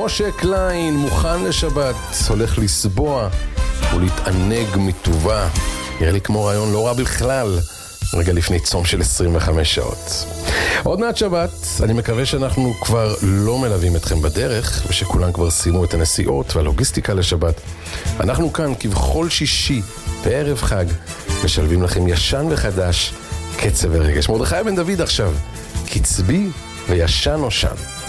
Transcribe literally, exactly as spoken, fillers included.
משה קליין מוכן לשבת, הולך לסבוע ולהתענג מטובה. נראה לי כמו רעיון לא רע בכלל, רגע לפני צום של עשרים וחמש שעות. עוד מעט שבת, אני מקווה שאנחנו כבר לא מלווים אתכם בדרך, ושכולם כבר סיימו את הנסיעות והלוגיסטיקה לשבת. אנחנו כאן כבכל שישי בערב חג, משלבים לכם ישן וחדש, קצב ורגש. מרדכי בן דוד עכשיו, קצבי וישן או שן.